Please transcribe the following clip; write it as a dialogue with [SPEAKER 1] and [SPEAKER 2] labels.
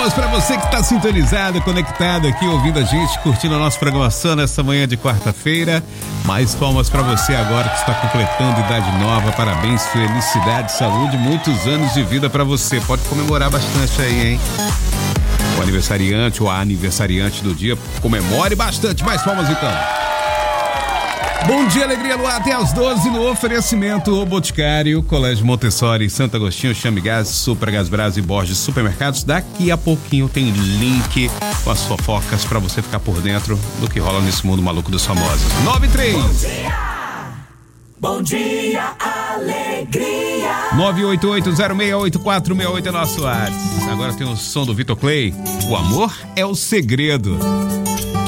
[SPEAKER 1] palmas para você que está sintonizado, conectado aqui, ouvindo a gente, curtindo a nossa programação nessa manhã de quarta-feira. Mais palmas para você agora que está completando idade nova. Parabéns, felicidade, saúde, muitos anos de vida para você. Pode comemorar bastante aí, hein? O aniversariante ou a aniversariante do dia, comemore bastante. Mais palmas então. Bom dia, alegria no ar, até às 12 no oferecimento O Boticário, Colégio Montessori, Santo Agostinho, Chame Gás, Super Gás Brás e Borges Supermercados. Daqui a pouquinho tem link com as fofocas pra você ficar por dentro do que rola nesse mundo maluco dos famosos. 93.
[SPEAKER 2] Bom dia, alegria.
[SPEAKER 1] 988-068468 é nosso WhatsApp. Agora tem o som do Vitor Clay. O amor é o segredo.